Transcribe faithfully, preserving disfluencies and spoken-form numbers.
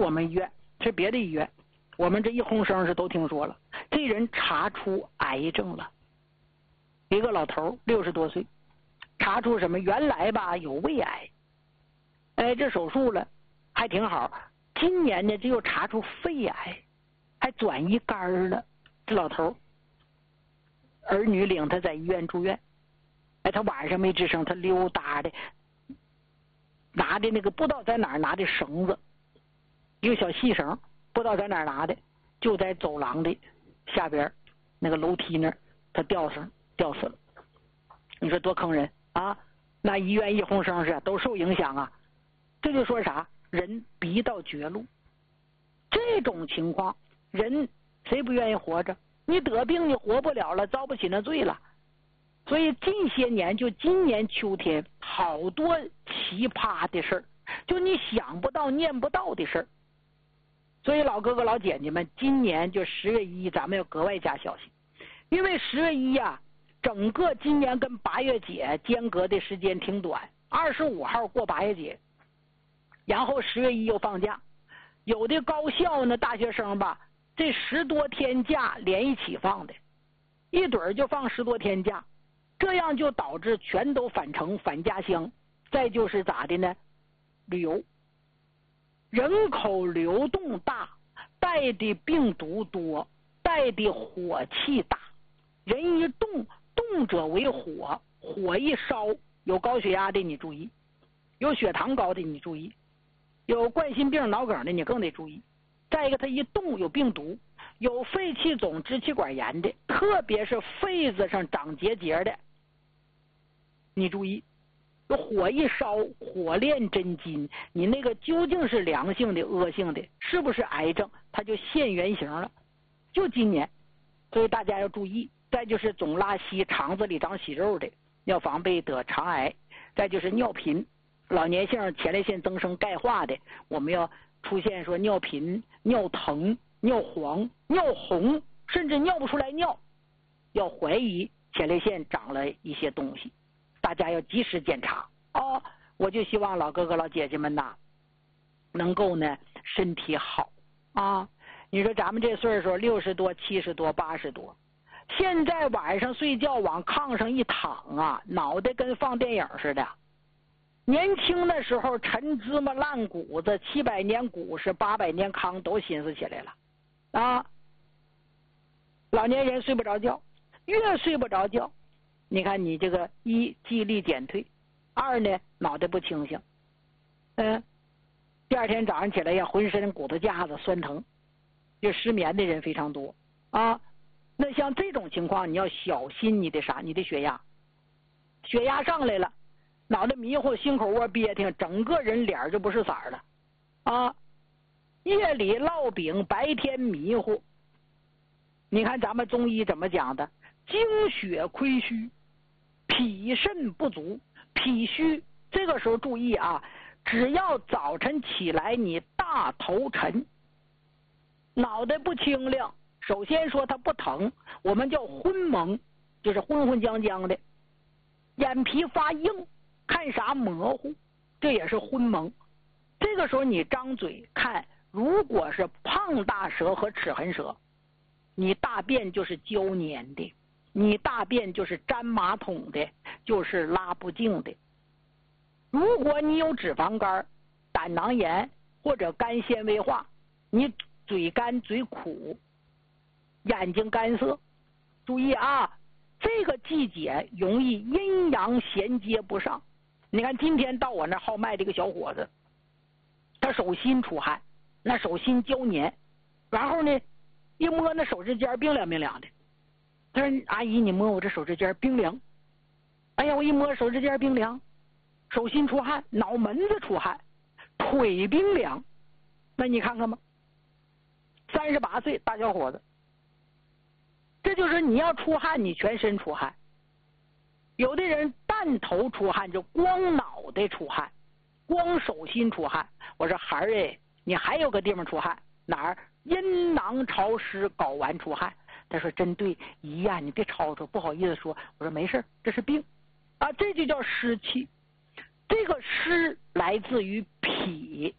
我们医院，是别的医院。我们这一哄声是都听说了，这人查出癌症了。一个老头六十多岁，查出什么？原来吧有胃癌，哎，这手术了还挺好。今年呢，这又查出肺癌，还转移肝了。这老头儿女领他在医院住院，哎，他晚上没吱声，他溜达的，拿的那个不知道在哪儿拿的绳子，一个小细绳，不知道在哪儿拿的，就在走廊的下边那个楼梯那儿，他吊上吊死了。你说多坑人啊！那医院一哄声是都受影响啊。这就说啥？人逼到绝路，这种情况，人谁不愿意活着？你得病你活不了了，遭不起那罪了。所以近些年，就今年秋天，好多奇葩的事儿，就你想不到、念不到的事儿。所以老哥哥、老姐姐们，今年就十月一，咱们要格外加小心，因为十月一呀、啊，整个今年跟八月节间隔的时间挺短，二十五号过八月节，然后十月一又放假。有的高校呢，大学生吧，这十多天假连一起放的，一盹儿就放十多天假，这样就导致全都返程返家乡。再就是咋的呢？旅游，人口流动大，带的病毒多，带的火气大，人一动，动者为火，火一烧，有高血压的你注意，有血糖高的你注意，有冠心病脑梗的你更得注意。再一个，它一动有病毒，有肺气肿支气管炎的，特别是肺子上长结节的你注意。火一烧，火炼真金，你那个究竟是良性的恶性的，是不是癌症，它就现原形了。就今年，所以大家要注意。再就是总拉稀，肠子里长息肉的，要防备得肠癌。再就是尿频，老年性前列腺增生钙化的，我们要出现说尿频、尿疼、尿黄、尿红，甚至尿不出来尿，要怀疑前列腺长了一些东西，大家要及时检查哦。我就希望老哥哥老姐姐们呐，能够呢身体好啊。你说咱们这岁数六十多、七十多、八十多，现在晚上睡觉往炕上一躺啊，脑袋跟放电影似的。年轻的时候陈芝麻烂谷子，七百年古是八百年糠都寻思起来了啊。老年人睡不着觉，越睡不着觉，你看你这个一记忆力减退，二呢脑袋不清醒，嗯，第二天早上起来呀浑身骨头架子酸疼，就失眠的人非常多啊。那像这种情况，你要小心你的啥？你的血压，血压上来了，脑袋迷糊，心口窝憋挺，整个人脸就不是色儿了啊。夜里烙饼，白天迷糊。你看咱们中医怎么讲的？精血亏虚，脾肾不足。脾虚这个时候注意啊，只要早晨起来你大头沉，脑袋不清亮，首先说它不疼，我们叫昏蒙，就是昏昏将将的，眼皮发硬，看啥模糊，这也是昏蒙。这个时候你张嘴看，如果是胖大舌和齿痕舌，你大便就是胶黏的，你大便就是粘马桶的，就是拉不净的。如果你有脂肪肝、胆囊炎或者肝纤维化，你嘴干嘴苦，眼睛干涩，注意啊，这个季节容易阴阳衔接不上。你看今天到我那号脉这个小伙子，他手心出汗，那手心胶黏，然后呢一摸那手指尖冰凉冰凉的，他说阿姨你摸我这手指尖冰凉，哎呀我一摸手指尖冰凉，手心出汗，脑门子出汗，腿冰凉，那你看看吧，三十八岁大小伙子，这就是你要出汗你全身出汗。有的人半头出汗，就光脑袋出汗，光手心出汗。我说孩儿哎，你还有个地方出汗，哪儿？阴囊潮湿，睾丸出汗。他说真对，姨呀你别吵吵，不好意思说。我说没事，这是病啊，这就叫湿气。这个湿来自于脾，